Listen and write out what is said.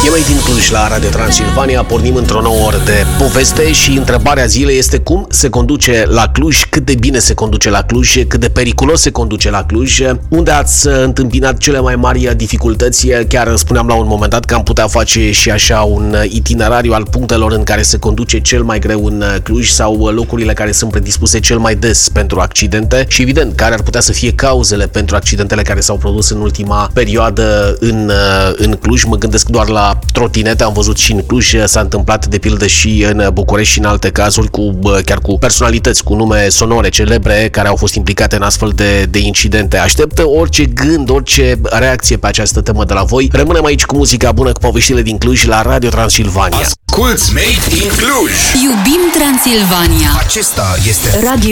E mai din Cluj la Radio Transilvania, pornim într-o nouă oră de poveste și întrebarea zilei este cum se conduce la Cluj, cât de bine se conduce la Cluj, cât de periculos se conduce la Cluj, unde ați întâmpinat cele mai mari dificultăți. Chiar spuneam la un moment dat că am putea face și așa un itinerariu al punctelor în care se conduce cel mai greu în Cluj sau locurile care sunt predispuse cel mai des pentru accidente și evident care ar putea să fie cauzele pentru accidentele care s-au produs în ultima perioadă în Cluj. Mă gândesc doar la trotinete, am văzut și în Cluj, s-a întâmplat de pildă și în București și în alte cazuri, chiar cu personalități cu nume sonore, celebre, care au fost implicate în astfel de incidente. Aștept orice gând, orice reacție pe această temă de la voi. Rămânem aici cu muzica bună, cu poveștile din Cluj la Radio Transilvania. Asculți Made in Cluj! Iubim Transilvania! Acesta este Radio